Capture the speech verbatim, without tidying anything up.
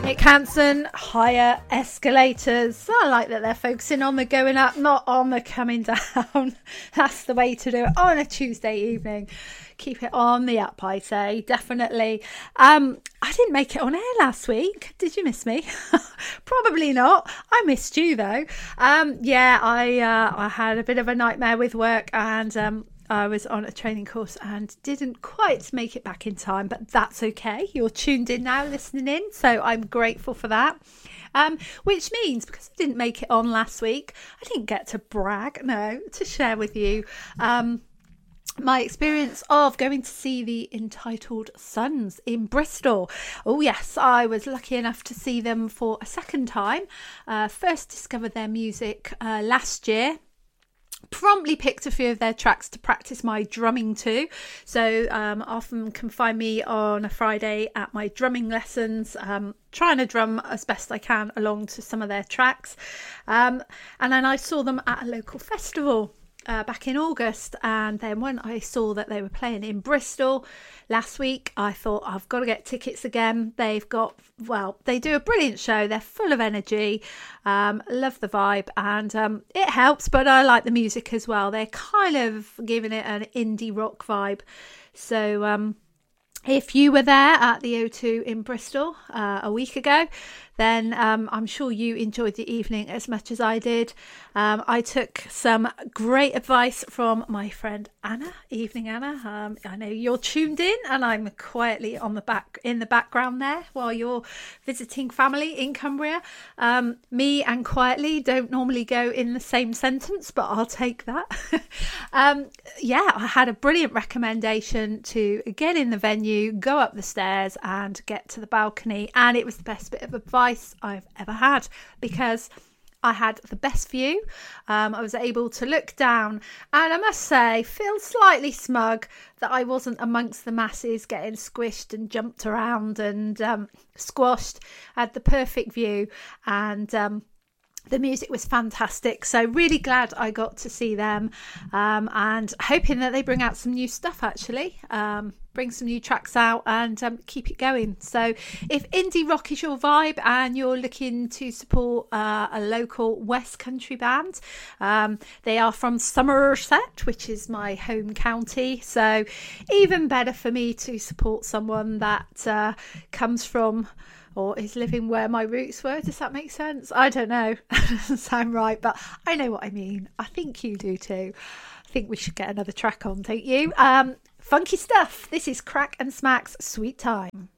Nick Hansen, Higher Escalators. I like that they're focusing on the going up, not on the coming down. That's the way to do it on a Tuesday evening. Keep it on the up, I say, definitely. Um, I didn't make it on air last week. Did you miss me? Probably not. I missed you though. Um, yeah, I uh, I had a bit of a nightmare with work, and um, I was on a training course and didn't quite make it back in time, but that's okay. You're tuned in now, listening in, so I'm grateful for that. Um, which means, because I didn't make it on last week, I didn't get to brag, no, to share with you um, my experience of going to see the Entitled Sons in Bristol. Oh yes, I was lucky enough to see them for a second time. Uh, first discovered their music uh, last year. Promptly picked a few of their tracks to practice my drumming to. So um, often can find me on a Friday at my drumming lessons, um, trying to drum as best I can along to some of their tracks. Um, and then I saw them at a local festival Uh, back in August, and then when I saw that they were playing in Bristol last week, I thought I've got to get tickets again. They've got, well, they do a brilliant show. They're full of energy, um, love the vibe, and um, it helps, but I like the music as well. They're kind of giving it an indie rock vibe. So um, if you were there at the O two in Bristol uh, a week ago, then um, I'm sure you enjoyed the evening as much as I did. Um, I took some great advice from my friend Anna. Evening, Anna. Um, I know you're tuned in, and I'm quietly on the back in the background there while you're visiting family in Cumbria. Um, me and quietly don't normally go in the same sentence, but I'll take that. um, yeah, I had a brilliant recommendation to get in the venue, go up the stairs, and get to the balcony, and it was the best bit of advice I've ever had, because I had the best view. Um, I was able to look down, and I must say, feel slightly smug that I wasn't amongst the masses getting squished and jumped around and um, squashed. I had the perfect view, and um, the music was fantastic. So really glad I got to see them, um, and hoping that they bring out some new stuff actually. Um, bring some new tracks out and um, keep it going. So if indie rock is your vibe and you're looking to support uh, a local West Country band, um, they are from Somerset, which is my home county. So even better for me to support someone that uh, comes from or is living where my roots were. Does that make sense? I don't know. That doesn't sound right, but I know what I mean. I think you do too. I think we should get another track on, don't you? Um, funky stuff. This is Crack and Smack's Sweet Time.